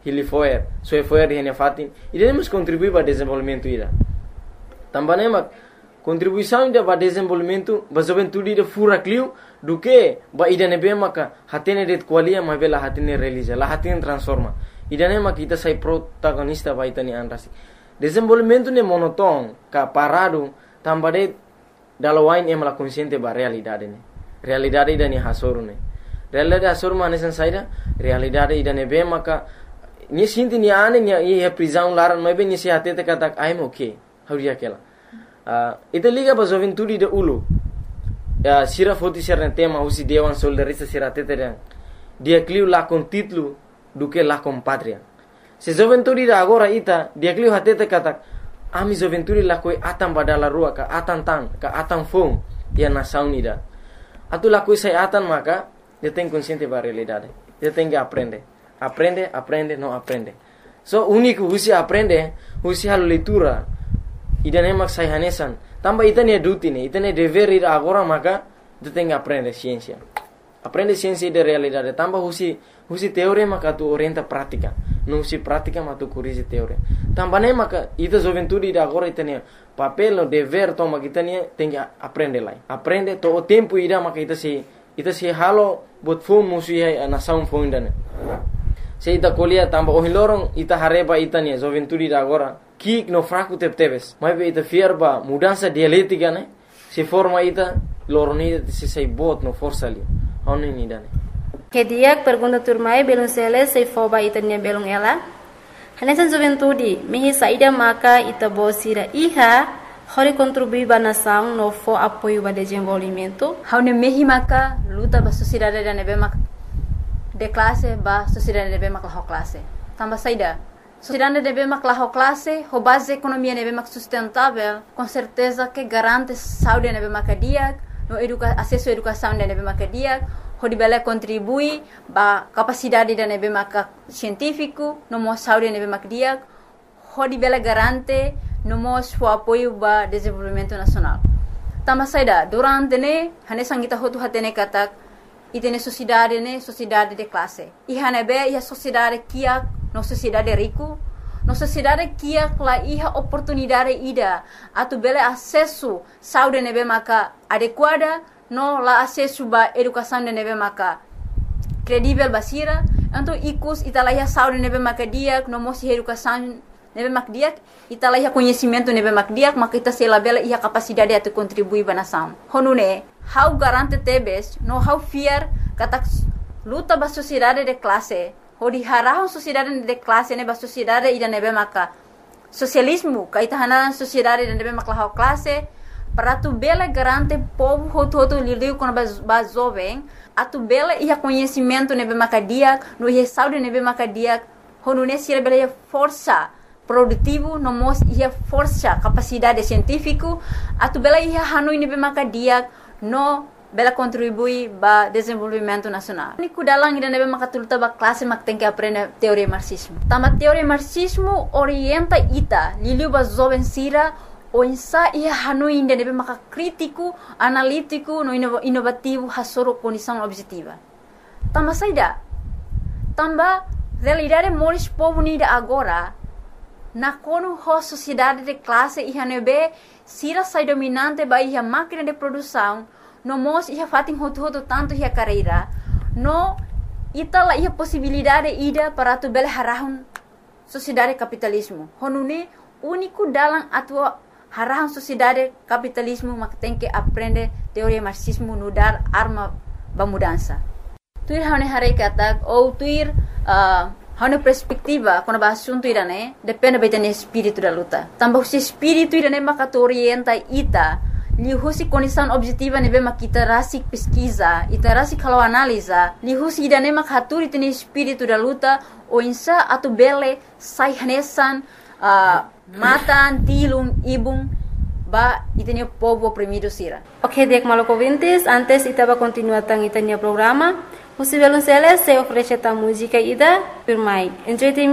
hilifoer, soefoer hene fatin, iremos contribuir para desenvolvimento ira. Também mak contribuição ida para desenvolvimento, ba juventude ida fura clio do que ba ida nebe maka hatene det qualia ma bela hatene realiza, la hatene transforma. Ida ne mak kita sai protagonista ba itani anrasi. Desenvolvimento ne monoton, ka parado, tambade dalawain em la consciente ba realidade ne. Realidade ida ni hasoru ne. Realidade hasoru ma nesan saida, realidade ida nebe maka ni sinti ni ane ni ia prisão laran ma be ni se hatete katak I'm okay. Hauria kela. Ita liga ba juventude de ulu. Sira foti serna tema usi dewan soldarista sira teteren. Dia cliu la con titlu do que la com patria. Se juventude da agora ita dia cliu hatete katak ami juventude la koi atan badala rua ka atan tan ka atan fong dia nação ida. Atu la koi sai atan maka dia tem consciente ba realidade. Dia tem que aprender. Aprende, não aprende. So único usi aprende, usi halu leitura. Ida nemak sai hanesan. Tambah ita ne duty ne, ita ne dever ida agora maka tu tem que aprender ciência. Aprende ciência de realidade. Tambah usi teoria maka tu orienta prática. Não usi prática maka tu corrige teoria. Tambah ne maka ita juventude ida agora ita ne papel no dever toma kita ne tem que aprender lá. Aprende todo o tempo ida maka ita se halo bot phone musi a nação phone dane. Se ita kolia tambah ohilorong ita hareba ita ne juventude ida agora kik no fraco tepteves. Mas ita fierba mudança dialética né? Se forma ita loroni se sai bot no força ali. Onu ni dane. Que dia pergunta turmai belum sele se foba ita ne belum ela. Hanesan juventude mihi saida maka ita bosira iha hori contribuir ba nação no fo apoio ba desenvolvimento. Haune mihi maka luta ba sociedade da nebe maka de classe ba sociedade nebe maka ho classe. Tamba saida sociedade deve maclar classe, a base da economia deve mac sustentável, com certeza que garante saúde deve macadia, no acesso à educação deve macadia, o deve contribui para capacidade deve mac científico, no mo saúde deve macadia, o deve garante no mo o apoio para desenvolvimento nacional. Tama saida durante ne, hane sangita hotu hatene katak, itene sociedade de classe. E hanebe ia sociedade kia no sociedade rico, no sociedade que la iha oportunidade ida atu bele acesso saúde nebe maka adequada no la acesso ba educação nebe maka credível basira então ikus italaiha saúde nebe maka dia no mosi educação nebe maka dia italaiha conhecimento nebe maka dia maka ita sela bele iha capacidade atu contribuir ba nação honune how garante tebes no how fear kata luta ba sociedade de classe hodi harahon sociedade de classe ne ba sociedade ida nebe maka socialismo kaita hanan sociedade nebe maka ha classe para tu bela garante povo hoto lidiu com ba jovem atu bela ia conhecimento nebe maka dia no ia saúde nebe maka dia honune sira bela força produtivo no mos ia força capacidade científico atu bela ia hanui nebe maka dia no bela contribui ba desenvolvimento nacional. Ni kudalang ida nebe makatuluta ba klase mak tem que aprender teoria marxismo. Tama teoria marxismo orienta ita liliu ba jovem sira o insa ia hanui ida nebe maka crítico, analítico, no inovativo hasoro condição objetiva. Tama saida. Tamba realidade moris povo nida agora na kono ho sociedade de classe ia nebe sira sai dominante ba ia máquina de produção no mos ia fatin hoto tanto ia carreira no itala ia possibilidade ida para tu bel harahun sociedade capitalismo honune único dalam atua harahun sociedade capitalismo mak tem que aprender teoria marxismo no dar arma ba mudança tuir hane hare katak ou tuir hane perspectiva quando ba assunto irane depende betane espírito da luta tambah se espírito irane maka orienta ita lihusi condição objetiva nebe makita rasik pesquisa ita rasik kalau analisa lihusi idane mak haturi tene espírito da luta o insa atu bele sai hanesan matan tilum ibung ba itene povo oprimido sira. Ok, dek maloko vintes antes ita ba continuar tang itanya programa. Musi belum selesai ofrece ta música ida per mai. Entretenimento